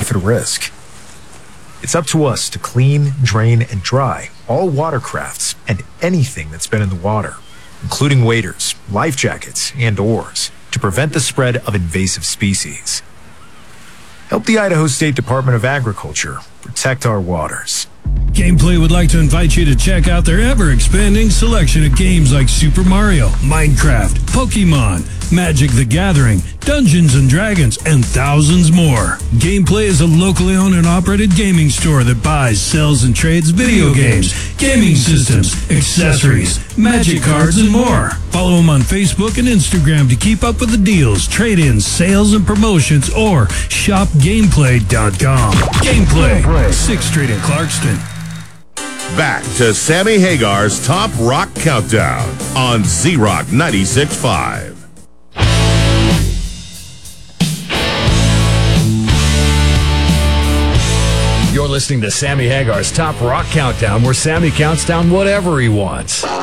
worth the risk. It's up to us to clean, drain, and dry all watercrafts and anything that's been in the water, including waders, life jackets, and oars, to prevent the spread of invasive species. Help the Idaho State Department of Agriculture protect our waters. Gameplay would like to invite you to check out their ever-expanding selection of games like Super Mario, Minecraft, Pokemon, Magic the Gathering, Dungeons & Dragons, and thousands more. Gameplay is a locally owned and operated gaming store that buys, sells, and trades video games, gaming systems, accessories, magic cards, and more. Follow them on Facebook and Instagram to keep up with the deals, trade-ins, sales, and promotions, or shopgameplay.com. Gameplay, 6th Street in Clarkston. Back to Sammy Hagar's Top Rock Countdown on Z-Rock 96.5. You're listening to Sammy Hagar's Top Rock Countdown, where Sammy counts down whatever he wants.